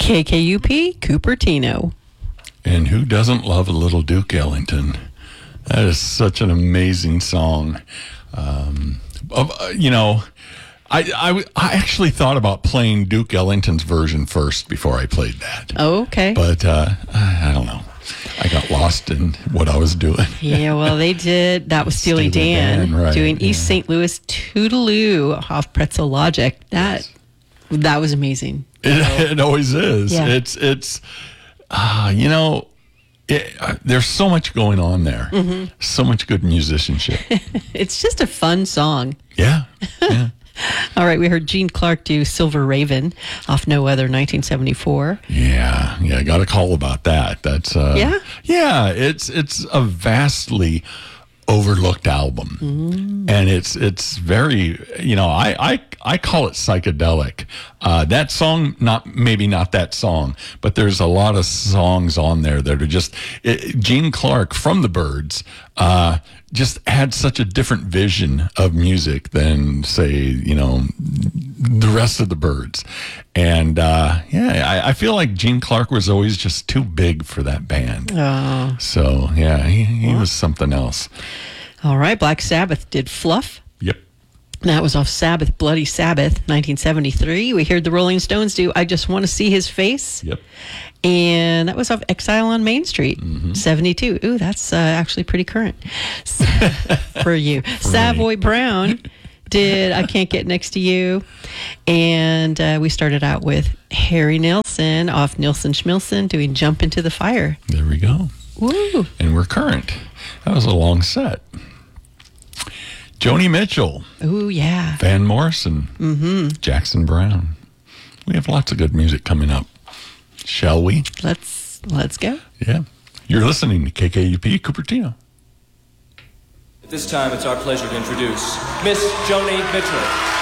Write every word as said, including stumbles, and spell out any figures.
K K U P, Cupertino. And who doesn't love a little Duke Ellington? That is such an amazing song. Um, of, uh, you know, I, I, I actually thought about playing Duke Ellington's version first before I played that. Oh, okay. But uh, I don't know. I got lost in what I was doing. Yeah, well, they did. That was Steely Steely Dan, Dan, right, doing East yeah. Saint Louis Toodaloo off Pretzel Logic. That that was amazing. It, it always is. Yeah. It's, it's uh, you know, it, uh, there's so much going on there. Mm-hmm. So much good musicianship. It's just a fun song. Yeah, yeah. All right, we heard Gene Clark do Silver Raven off No Other nineteen seventy-four. Yeah, yeah, got a call about that. That's uh Yeah? Yeah, it's it's a vastly overlooked album. Mm. And it's it's very, you know, I I I call it psychedelic. Uh that song, not maybe not that song, but there's a lot of songs on there that are just it, Gene Clark from the Byrds uh just had such a different vision of music than, say, you know, the rest of the Byrds. And, uh, yeah, I, I feel like Gene Clark was always just too big for that band. Oh. So, yeah, he, he was something else. All right, Black Sabbath did Fluff. Yep. That was off Sabbath, Bloody Sabbath, nineteen seventy-three. We heard the Rolling Stones do I Just Want to See His Face. Yep. And that was off Exile on Main Street, mm-hmm. seventy-two. Ooh, that's uh, actually pretty current for you. For Savoy me. Brown did I Can't Get Next to You. And uh, we started out with Harry Nilsson off Nilsson Schmilsson doing Jump Into the Fire. There we go. Woo. And we're current. That was a long set. Joni Mitchell. Ooh, yeah. Van Morrison. Mm-hmm. Jackson Browne. We have lots of good music coming up. Shall we? Let's let's go. Yeah. You're listening to K K U P Cupertino. At this time, it's our pleasure to introduce Miss Joni Mitchell.